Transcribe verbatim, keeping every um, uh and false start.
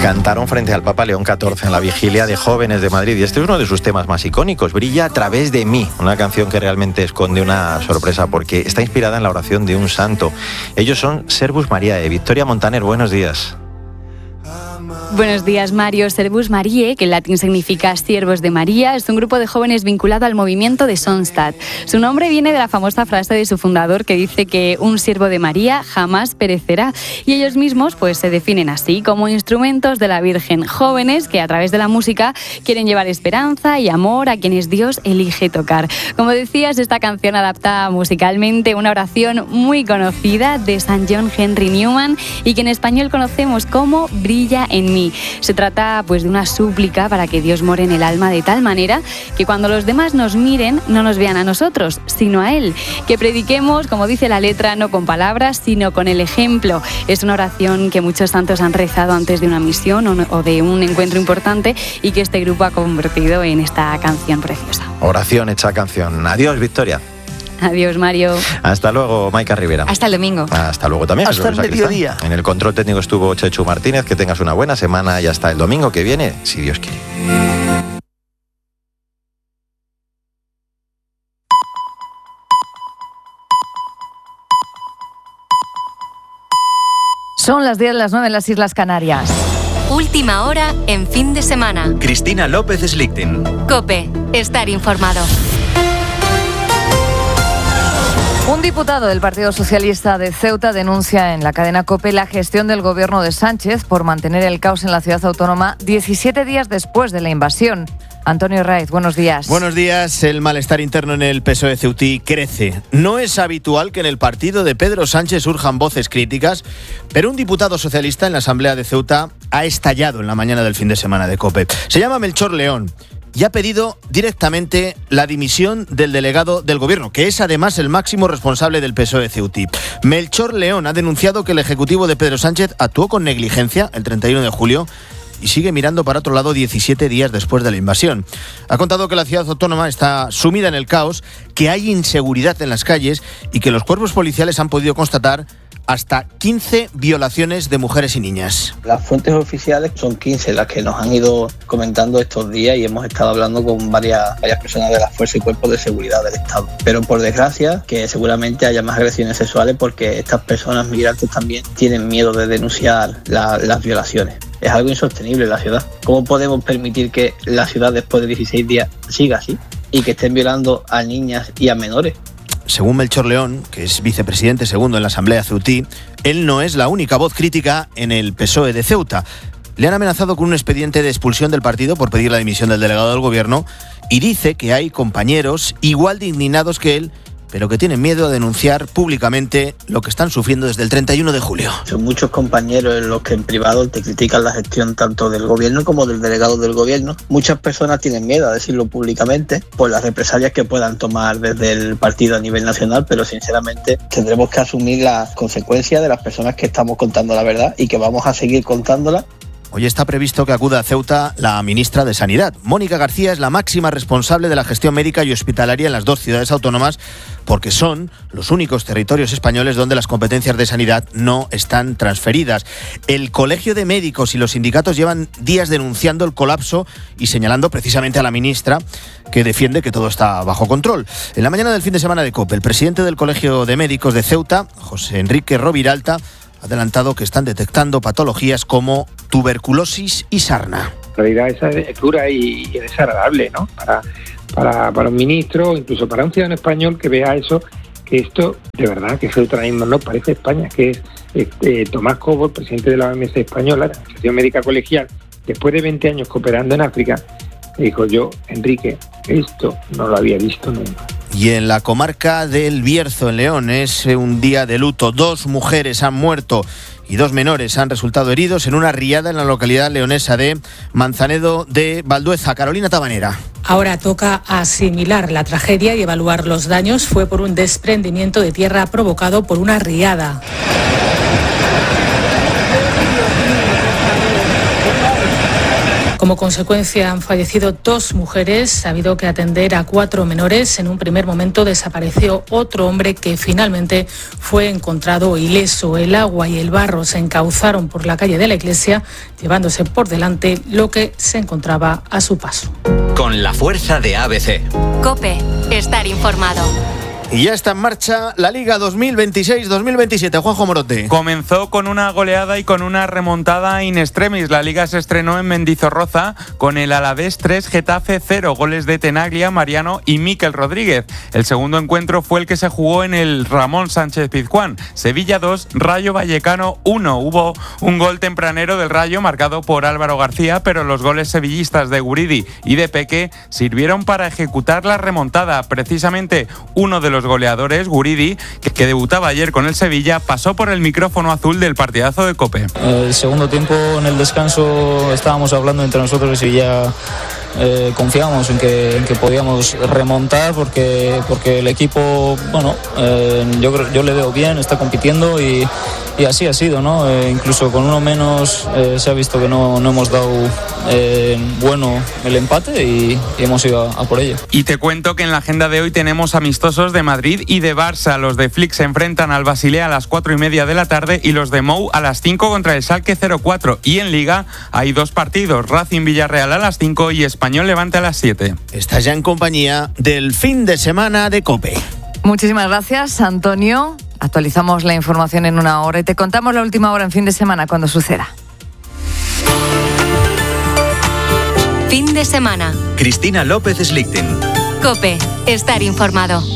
cantaron frente al Papa León catorce en la vigilia de Jóvenes de Madrid. Y este es uno de sus temas más icónicos, Brilla a través de mí, una canción que realmente esconde una sorpresa porque está inspirada en la oración de un santo. Ellos son Servus Mariae. Victoria Montaner, buenos días. Buenos días, Mario. Servus Mariae, que en latín significa siervos de María, es un grupo de jóvenes vinculado al movimiento de Sonstad. Su nombre viene de la famosa frase de su fundador que dice que un siervo de María jamás perecerá. Y ellos mismos pues se definen así, como instrumentos de la Virgen, jóvenes que a través de la música quieren llevar esperanza y amor a quienes Dios elige tocar. Como decías, esta canción adapta musicalmente una oración muy conocida de San John Henry Newman y que en español conocemos como Brilla en mí. Se trata pues de una súplica para que Dios more en el alma de tal manera que cuando los demás nos miren no nos vean a nosotros, sino a Él. Que prediquemos, como dice la letra, no con palabras, sino con el ejemplo. Es una oración que muchos santos han rezado antes de una misión o de un encuentro importante y que este grupo ha convertido en esta canción preciosa. Oración hecha canción. Adiós, Victoria. Adiós, Mario. Hasta luego, Maika Rivera. Hasta el domingo. Hasta luego también. Hasta el mediodía. En el control técnico estuvo Chechu Martínez. Que tengas una buena semana y hasta el domingo que viene, si Dios quiere. Son las diez, las nueve en las Islas Canarias. Última hora en fin de semana. Cristina López Slichting. COPE. Estar informado. Un diputado del Partido Socialista de Ceuta denuncia en la cadena COPE la gestión del gobierno de Sánchez por mantener el caos en la ciudad autónoma diecisiete días después de la invasión. Antonio Raiz, buenos días. Buenos días. El malestar interno en el P S O E ceutí crece. No es habitual que en el partido de Pedro Sánchez surjan voces críticas, pero un diputado socialista en la Asamblea de Ceuta ha estallado en la mañana del fin de semana de COPE. Se llama Melchor León y ha pedido directamente la dimisión del delegado del gobierno, que es además el máximo responsable del P S O E ceutí. Melchor León ha denunciado que el ejecutivo de Pedro Sánchez actuó con negligencia el treinta y uno de julio y sigue mirando para otro lado diecisiete días después de la invasión. Ha contado que la ciudad autónoma está sumida en el caos, que hay inseguridad en las calles y que los cuerpos policiales han podido constatar hasta quince violaciones de mujeres y niñas. Las fuentes oficiales son quince las que nos han ido comentando estos días y hemos estado hablando con varias, varias personas de las fuerzas y cuerpos de seguridad del Estado. Pero por desgracia, que seguramente haya más agresiones sexuales porque estas personas migrantes también tienen miedo de denunciar la, las violaciones. Es algo insostenible en la ciudad. ¿Cómo podemos permitir que la ciudad después de dieciséis días siga así y que estén violando a niñas y a menores? Según Melchor León, que es vicepresidente segundo en la Asamblea ceutí, él no es la única voz crítica en el P S O E de Ceuta. Le han amenazado con un expediente de expulsión del partido por pedir la dimisión del delegado del gobierno y dice que hay compañeros igual de indignados que él, pero que tienen miedo a denunciar públicamente lo que están sufriendo desde el treinta y uno de julio. Son muchos compañeros en los que en privado te critican la gestión tanto del gobierno como del delegado del gobierno. Muchas personas tienen miedo a decirlo públicamente por las represalias que puedan tomar desde el partido a nivel nacional, pero sinceramente tendremos que asumir las consecuencias de las personas que estamos contando la verdad y que vamos a seguir contándola. Hoy está previsto que acuda a Ceuta la ministra de Sanidad. Mónica García es la máxima responsable de la gestión médica y hospitalaria en las dos ciudades autónomas porque son los únicos territorios españoles donde las competencias de sanidad no están transferidas. El Colegio de Médicos y los sindicatos llevan días denunciando el colapso y señalando precisamente a la ministra, que defiende que todo está bajo control. En la mañana del fin de semana de COPE, el presidente del Colegio de Médicos de Ceuta, José Enrique Roviralta, ha adelantado que están detectando patologías como tuberculosis y sarna. En realidad esa es dura y desagradable, ¿no? Para, para, para un ministro, incluso para un ciudadano español que vea eso, que esto, de verdad, que Ceuta ahora mismo no parece España, que es este, Tomás Cobo, el presidente de la O M S española, la Asociación Médica Colegial, después de veinte años cooperando en África, dijo yo, Enrique, esto no lo había visto nunca. Y en la comarca del Bierzo, en León, es un día de luto. Dos mujeres han muerto y dos menores han resultado heridos en una riada en la localidad leonesa de Manzanedo de Valdueza. Carolina Tabanera. Ahora toca asimilar la tragedia y evaluar los daños. Fue por un desprendimiento de tierra provocado por una riada. Como consecuencia han fallecido dos mujeres, ha habido que atender a cuatro menores. En un primer momento desapareció otro hombre que finalmente fue encontrado ileso. El agua y el barro se encauzaron por la calle de la iglesia, llevándose por delante lo que se encontraba a su paso. Con la fuerza de A B C. COPE. Estar informado. Y ya está en marcha la Liga dos mil veintiséis dos mil veintisiete. Juanjo Morote. Comenzó con una goleada y con una remontada in extremis. La Liga se estrenó en Mendizorroza con el Alavés tres, Getafe cero, goles de Tenaglia, Mariano y Mikel Rodríguez. El segundo encuentro fue el que se jugó en el Ramón Sánchez Pizjuán. Sevilla dos, Rayo Vallecano uno. Hubo un gol tempranero del Rayo marcado por Álvaro García, pero los goles sevillistas de Guridi y de Peque sirvieron para ejecutar la remontada. Precisamente uno de los Los goleadores, Guridi, que, que debutaba ayer con el Sevilla, pasó por el micrófono azul del partidazo de COPE. El segundo tiempo, en el descanso, estábamos hablando entre nosotros y ya eh, confiábamos en que, en que podíamos remontar porque, porque el equipo, bueno, eh, yo, creo, yo le veo bien, está compitiendo y, y así ha sido, ¿no? Eh, incluso con uno menos eh, se ha visto que no, no hemos dado eh, bueno el empate y, y hemos ido a, a por ello. Y te cuento que en la agenda de hoy tenemos amistosos de Madrid y de Barça. Los de Flick se enfrentan al Basilea a las cuatro y media de la tarde y los de Mou a las cinco contra el Schalke cero cuatro. Y en Liga hay dos partidos, Racing Villarreal a las cinco y Español Levante a las siete. Estás ya en compañía del fin de semana de COPE. Muchísimas gracias, Antonio. Actualizamos la información en una hora y te contamos la última hora en fin de semana cuando suceda. Fin de semana. Cristina López Slichting. COPE. Estar informado.